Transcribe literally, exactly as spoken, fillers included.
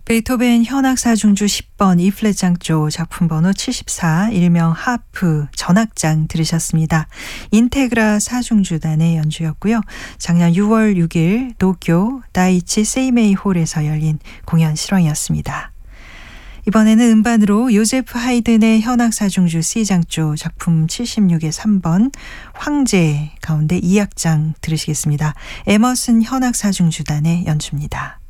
베토벤 현악사중주 십 번 E 플랫 장조 작품 번호 칠십사 일명 하프 전악장 들으셨습니다. 인테그라 사중주단의 연주였고요. 작년 유월 육일 도쿄 다이치 세이메이 홀에서 열린 공연 실황이었습니다. 이번에는 음반으로 요제프 하이든의 현악사중주 C장조 작품 칠십육의 삼 번 황제 가운데 이 악장 들으시겠습니다. 에머슨 현악사중주단의 연주입니다.